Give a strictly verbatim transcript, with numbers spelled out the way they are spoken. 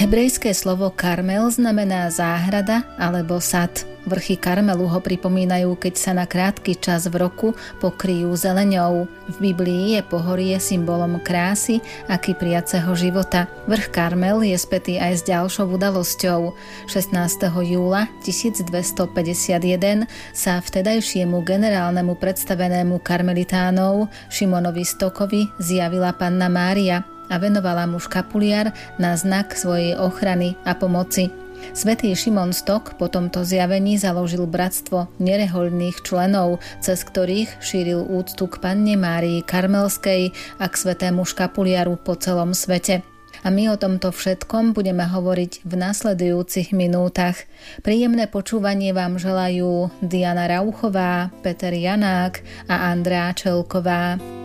Hebrejské slovo Karmel znamená záhrada alebo sad. Vrchy Karmelu ho pripomínajú, keď sa na krátky čas v roku pokryjú zeleňou. V Biblii je pohorie symbolom krásy a kypriaceho života. Vrch Karmel je spätý aj s ďalšou udalosťou. šestnásteho júla tisícdvestopäťdesiatjeden sa vtedajšiemu generálnemu predstavenému karmelitánov Šimonovi Stokovi zjavila Panna Mária a venovala mu škapuliar na znak svojej ochrany a pomoci. Svätý Šimon Stok po tomto zjavení založil bratstvo nerehoľných členov, cez ktorých šíril úctu k Panne Márii Karmelskej a k svätému škapuliaru po celom svete. A my o tomto všetkom budeme hovoriť v nasledujúcich minútach. Príjemné počúvanie vám želajú Diana Rauchová, Peter Janák a Andrea Čelková.